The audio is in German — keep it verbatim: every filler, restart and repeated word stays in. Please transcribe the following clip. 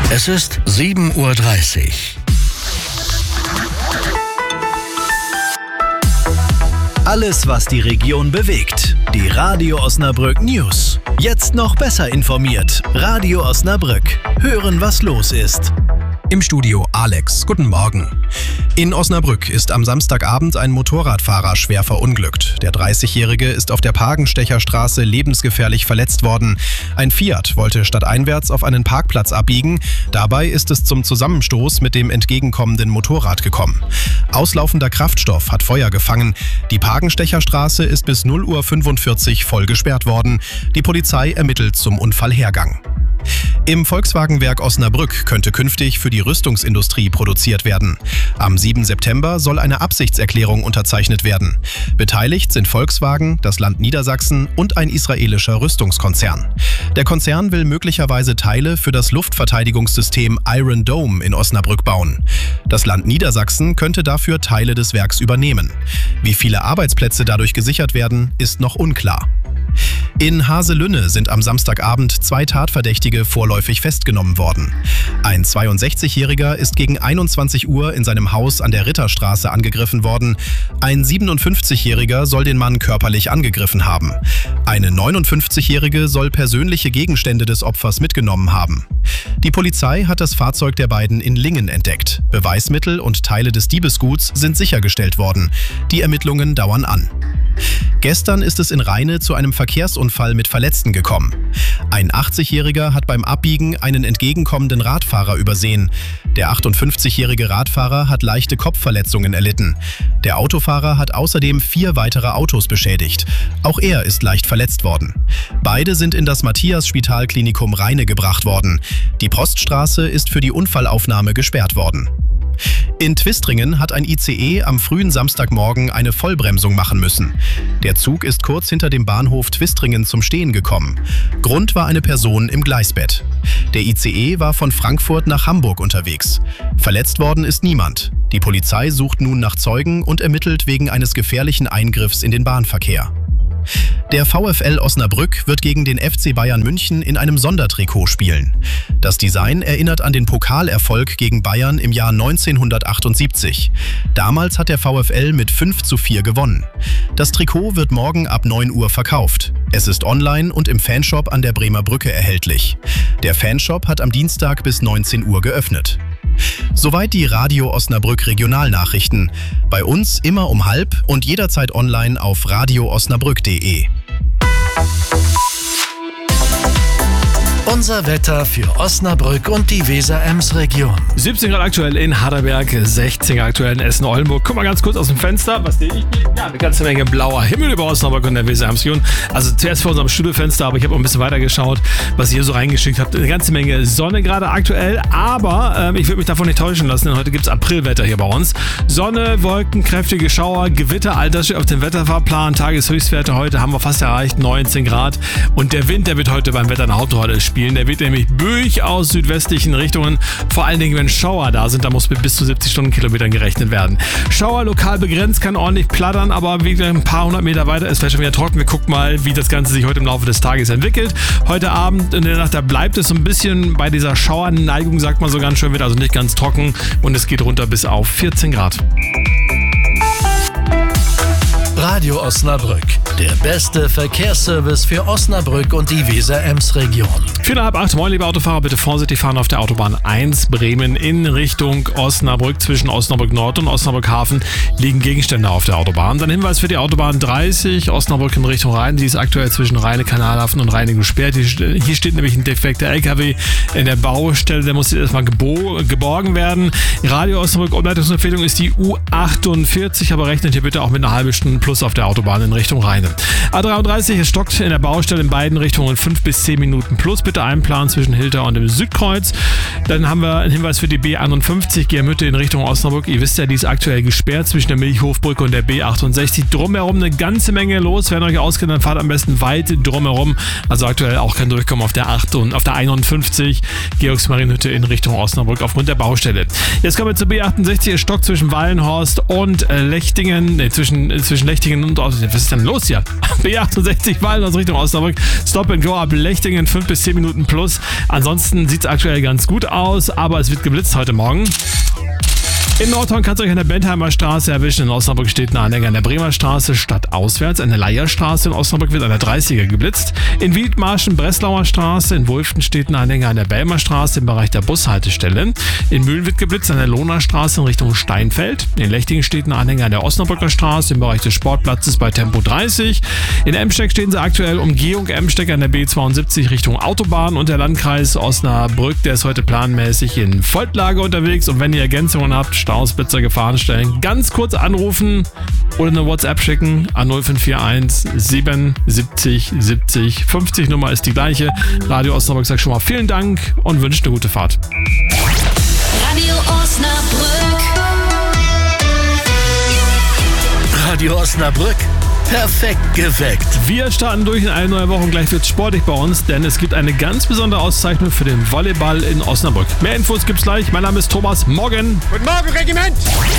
Es ist sieben Uhr dreißig. Alles, was die Region bewegt. Die Radio Osnabrück News. Jetzt noch besser informiert. Radio Osnabrück. Hören, was los ist. Im Studio Alex. Guten Morgen. In Osnabrück ist am Samstagabend ein Motorradfahrer schwer verunglückt. Der dreißigjährige ist auf der Pagenstecher Straße lebensgefährlich verletzt worden. Ein Fiat wollte stadteinwärts auf einen Parkplatz abbiegen. Dabei ist es zum Zusammenstoß mit dem entgegenkommenden Motorrad gekommen. Auslaufender Kraftstoff hat Feuer gefangen. Die Pagenstecher Straße ist bis null Uhr fünfundvierzig voll gesperrt worden. Die Polizei ermittelt zum Unfallhergang. Im Volkswagenwerk Osnabrück könnte künftig für die Rüstungsindustrie produziert werden. Am siebten September soll eine Absichtserklärung unterzeichnet werden. Beteiligt sind Volkswagen, das Land Niedersachsen und ein israelischer Rüstungskonzern. Der Konzern will möglicherweise Teile für das Luftverteidigungssystem Iron Dome in Osnabrück bauen. Das Land Niedersachsen könnte dafür Teile des Werks übernehmen. Wie viele Arbeitsplätze dadurch gesichert werden, ist noch unklar. In Haselünne sind am Samstagabend zwei Tatverdächtige vorläufig festgenommen worden. Ein zweiundsechzigjähriger ist gegen einundzwanzig Uhr in seinem Haus an der Ritterstraße angegriffen worden. Ein siebenundfünfzigjähriger soll den Mann körperlich angegriffen haben. Eine neunundfünfzigjährige soll persönliche Gegenstände des Opfers mitgenommen haben. Die Polizei hat das Fahrzeug der beiden in Lingen entdeckt. Beweismittel und Teile des Diebesguts sind sichergestellt worden. Die Ermittlungen dauern an. Gestern ist es in Rheine zu einem Verkehrsunfall mit Verletzten gekommen. Ein achtzigjähriger hat beim Abbiegen einen entgegenkommenden Radfahrer übersehen. Der achtundfünfzigjährige Radfahrer hat leichte Kopfverletzungen erlitten. Der Autofahrer hat außerdem vier weitere Autos beschädigt. Auch er ist leicht verletzt worden. Beide sind in das Matthias-Spital-Klinikum Rheine gebracht worden. Die Poststraße ist für die Unfallaufnahme gesperrt worden. In Twistringen hat ein I C E am frühen Samstagmorgen eine Vollbremsung machen müssen. Der Zug ist kurz hinter dem Bahnhof Twistringen zum Stehen gekommen. Grund war eine Person im Gleisbett. Der I C E war von Frankfurt nach Hamburg unterwegs. Verletzt worden ist niemand. Die Polizei sucht nun nach Zeugen und ermittelt wegen eines gefährlichen Eingriffs in den Bahnverkehr. Der VfL Osnabrück wird gegen den F C Bayern München in einem Sondertrikot spielen. Das Design erinnert an den Pokalerfolg gegen Bayern im Jahr neunzehnhundertachtundsiebzig. Damals hat der VfL mit fünf zu vier gewonnen. Das Trikot wird morgen ab neun Uhr verkauft. Es ist online und im Fanshop an der Bremer Brücke erhältlich. Der Fanshop hat am Dienstag bis neunzehn Uhr geöffnet. Soweit die Radio Osnabrück Regionalnachrichten. Bei uns immer um halb und jederzeit online auf radio osnabrück punkt de. Unser Wetter für Osnabrück und die Weser-Ems-Region. siebzehn Grad aktuell in Harderberg, sechzehn Grad aktuell in Essen-Oldenburg. Guck mal ganz kurz aus dem Fenster, was sehe ich? Ja, eine ganze Menge blauer Himmel über Osnabrück und der Weser-Ems-Region. Also zuerst vor unserem Studiofenster, aber ich habe auch ein bisschen weiter geschaut, was ihr so reingeschickt habt. Eine ganze Menge Sonne gerade aktuell, aber ähm, ich würde mich davon nicht täuschen lassen, denn heute gibt es Aprilwetter hier bei uns. Sonne, Wolken, kräftige Schauer, Gewitter, all das steht auf dem Wetterfahrplan. Tageshöchstwerte heute haben wir fast erreicht, neunzehn Grad. Und der Wind, der wird heute beim Wetter eine Hauptrolle spielen. Der weht nämlich durchaus südwestlichen Richtungen. Vor allen Dingen, wenn Schauer da sind, da muss mit bis zu siebzig Stundenkilometern gerechnet werden. Schauer lokal begrenzt, kann ordentlich plattern, aber wie ein paar hundert Meter weiter ist vielleicht schon wieder trocken. Wir gucken mal, wie das Ganze sich heute im Laufe des Tages entwickelt. Heute Abend in der Nacht, da bleibt es so ein bisschen bei dieser Schauerneigung, sagt man so ganz schön, wird also nicht ganz trocken und es geht runter bis auf vierzehn Grad. Radio Osnabrück, der beste Verkehrsservice für Osnabrück und die Weser-Ems-Region. Vier nach halb acht, moin liebe Autofahrer, bitte vorsichtig fahren auf der Autobahn eins Bremen in Richtung Osnabrück. Zwischen Osnabrück Nord und Osnabrück Hafen liegen Gegenstände auf der Autobahn. Dann Hinweis für die Autobahn dreißig, Osnabrück in Richtung Rhein. Sie ist aktuell zwischen Rheine Kanalhafen und Rheine gesperrt. Hier steht nämlich ein defekter L K W in der Baustelle, der muss jetzt erstmal gebo- geborgen werden. Radio Osnabrück Umleitungsempfehlung ist die U achtundvierzig, aber rechnet hier bitte auch mit einer halben Stunde plus auf der Autobahn in Richtung Rheine. A dreiunddreißig, es stockt in der Baustelle in beiden Richtungen fünf bis zehn Minuten plus. Bitte einplanen zwischen Hilter und dem Südkreuz. Dann haben wir einen Hinweis für die B einundfünfzig, Germütte in Richtung Osnabrück. Ihr wisst ja, die ist aktuell gesperrt zwischen der Milchhofbrücke und der B achtundsechzig. Drumherum eine ganze Menge los. Wenn ihr euch auskennt, dann fahrt am besten weit drumherum. Also aktuell auch kein Durchkommen auf der acht und auf der einundfünfzig, Georgsmarienhütte in Richtung Osnabrück aufgrund der Baustelle. Jetzt kommen wir zur B achtundsechzig, es stockt zwischen Wallenhorst und Lechtingen, ne, zwischen, zwischen Lechtingen und Osnabrück. Was ist denn los hier? B achtundsechzig Wallenhorst Richtung Osnabrück. Stop and go ab Lechtingen, fünf bis zehn Minuten plus. Ansonsten sieht es aktuell ganz gut aus. aus, aber es wird geblitzt heute Morgen. In Nordhorn kann es euch an der Bentheimer Straße erwischen. In Osnabrück steht ein Anhänger an der Bremer Straße stadtauswärts. An der Leierstraße in Osnabrück wird an der dreißiger geblitzt. In Wiedmarschen Breslauer Straße. In Wulften steht ein Anhänger an der Belmer Straße im Bereich der Bushaltestelle. In Mühlen wird geblitzt an der Lohner Straße in Richtung Steinfeld. In Lechtingen steht ein Anhänger an der Osnabrücker Straße im Bereich des Sportplatzes bei Tempo dreißig. In Emsteck stehen sie aktuell Umgehung Emsteck an der B zweiundsiebzig Richtung Autobahn. Und der Landkreis Osnabrück, der ist heute planmäßig in Volllage unterwegs. Und wenn ihr Ergänzungen habt, Staus, Blitzer, Gefahrenstellen, ganz kurz anrufen oder eine WhatsApp schicken an null fünf vier eins sieben siebzig siebzig fünfzig. Nummer ist die gleiche. Radio Osnabrück sagt schon mal vielen Dank und wünscht eine gute Fahrt. Radio Osnabrück. Radio Osnabrück. Perfekt geweckt. Wir starten durch in eine neue Woche und gleich wird es sportlich bei uns, denn es gibt eine ganz besondere Auszeichnung für den Volleyball in Osnabrück. Mehr Infos gibt's gleich. Mein Name ist Thomas. Morgen. Guten Morgen, Regiment!